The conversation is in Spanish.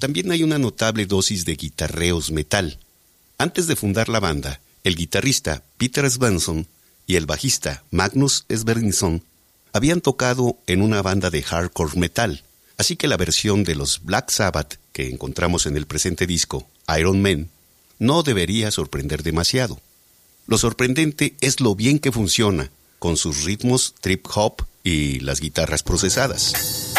también hay una notable dosis de guitarreos metal. Antes de fundar la banda, el guitarrista Peter Svensson y el bajista Magnus Sverrisson habían tocado en una banda de hardcore metal, así que la versión de los Black Sabbath que encontramos en el presente disco, Iron Man, no debería sorprender demasiado. Lo sorprendente es lo bien que funciona, con sus ritmos trip hop y las guitarras procesadas.